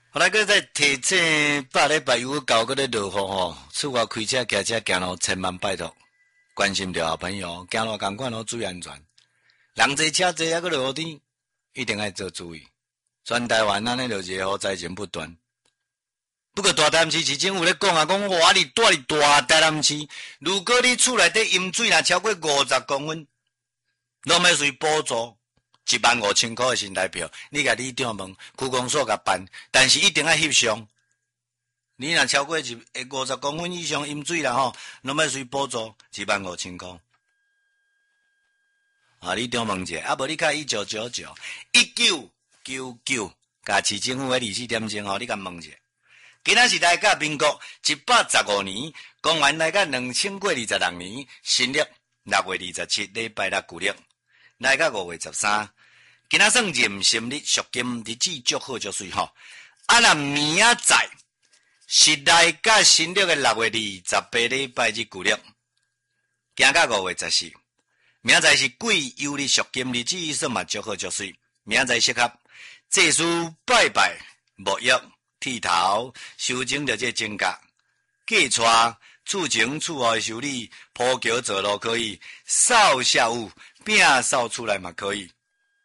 后来佫再提醒8礼拜有够佫咧落雨吼，出外开车骑车行路千万拜托关心着好朋友，行路共款注意安全。人济车济还佫落雨天，一定要做注意。全台湾安尼就热雨灾情不断。不过大台南市市政府咧讲讲我伫住伫大台南市，如果你厝内底饮水若超过50公分，拢要随补助15000块的新台票。你甲里长问，区公所甲办，但是一定要翕相。你若超过50公分以上饮水啦吼，拢要随补助15000块。啊，里长问者，无你甲1999甲市政府的24点钟吼，你甲问者。今仔是来到民国115年，公元来到2026年，新历6月27礼拜六旧历，来到5月13。今仔算壬申日属金，日子足好足水吼。啊，若明仔载是来到新历的6月28礼拜日旧历，行到5月14。明仔载是癸酉日属金，日子算嘛足好足水。明仔载适合祭祀拜拜、沐浴。剃头、修整着这指甲、嫁娶、厝前厝后的修理、铺桥造路可以，扫下屋、摒扫出来嘛可以。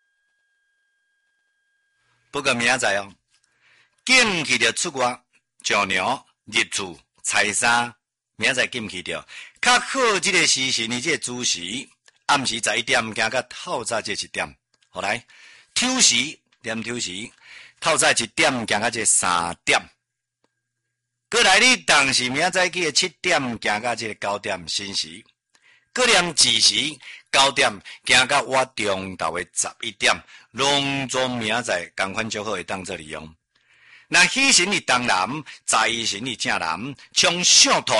不过明仔载哦，禁去着出外上娘、入厝、菜衫，明仔载禁去着。较好这个时辰，这个子时，暗时11点，行到透早这1點。后来抽时念抽时。透早1點行到这3點，过来你当时明仔载起7點行到这9點申时，过念子时9點行到我中昼的11點，隆重明仔载同款就好会当做利用。那喜神是东南，财神是正南，从上头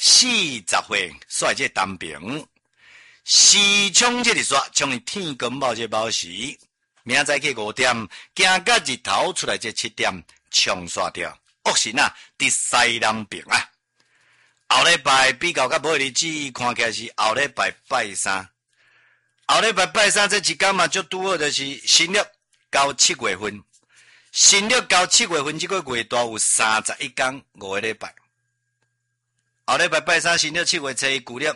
40岁率这东平，时冲这日煞，冲是天公卯这卯时。明仔载去5點，行到日頭出來這7點，衝煞掉。惡神啊，佇西南邊啊。後禮拜比較較無日子，看起來是後禮拜拜三。後禮拜拜三這一天嘛，足拄好就是新曆到7月份。新曆到7月份這個月大有31天5個禮拜。後禮拜拜三新曆7月初一舊曆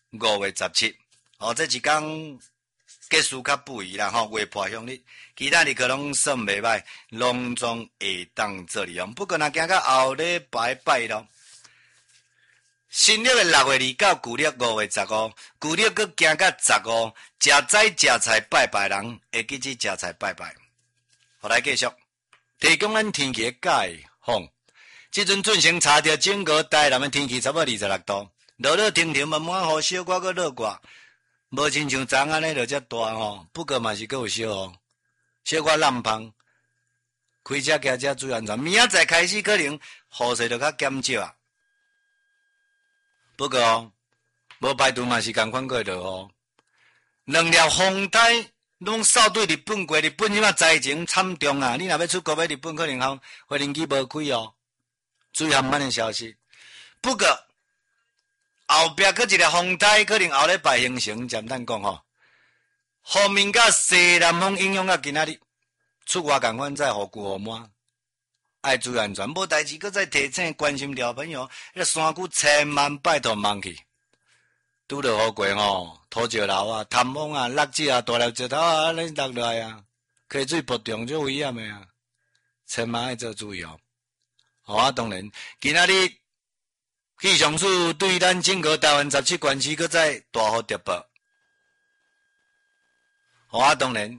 5月17。哦，這一天。結束較不宜啦吼，月破向日，其他日可攏算袂歹，隆重會當做利用。不過若行到後禮拜拜咯，新曆的6月29，舊曆5月15，舊曆閣行到15，食齋食菜拜拜人，會記起食菜拜拜。後來繼續提供咱天氣的解放。即陣進行查調整個台南的天氣差不多26度，落落停停，慢慢雨，小可閣落掛。無親像昨安尼就遮大吼，不過嘛是閣有小雨，小可冷風，開車騎車注意安全。明仔載開始可能雨勢就較減少啊。不過無排除嘛是共款過落雨。2粒風台攏掃對日本過，日本即馬災情慘重啊！你若要出國要日本，可能飛行機無開哦。注意航班的消息。不過後壁閣一個風台，可能後禮拜形成，簡單講吼。後面甲西南風影響到今仔日，出外共款再雨具雨滿，愛注意安全。無代志，閣再提醒關心條朋友，迄山區千萬拜託莫去。拄着雨過吼，土石流啊、颱風啊、落石啊、大粒石頭啊，安尼落落來啊，溪水波動足危險的啊，千萬愛做注意哦。好啊，當然，今仔日。氣象署對咱整個台灣17縣市閣再大雨特報。好啊，當然，